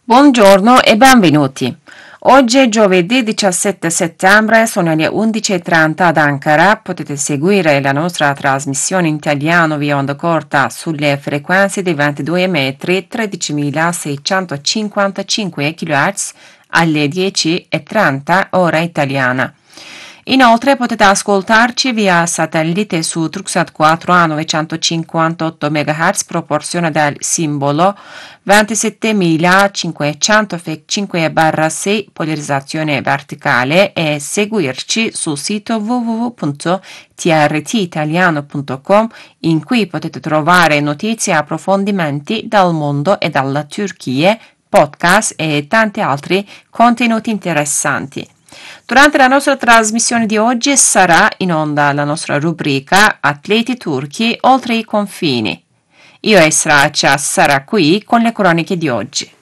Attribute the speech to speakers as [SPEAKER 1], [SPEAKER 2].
[SPEAKER 1] Buongiorno e benvenuti. Oggi è giovedì 17 settembre, sono le 11:30 ad Ankara. Potete seguire la nostra trasmissione in italiano via onda corta sulle frequenze dei 22 metri 13.655 kHz alle 10:30 ora italiana. Inoltre potete ascoltarci via satellite su Truxat 4 a 958 MHz proporzione del simbolo 27505/6 polarizzazione verticale e seguirci sul sito www.trtitaliano.com in cui potete trovare notizie e approfondimenti dal mondo e dalla Turchia, podcast e tanti altri contenuti interessanti. Durante la nostra trasmissione di oggi sarà in onda la nostra rubrica Atleti turchi oltre i confini. Io e Sracia sarà qui con le croniche di oggi.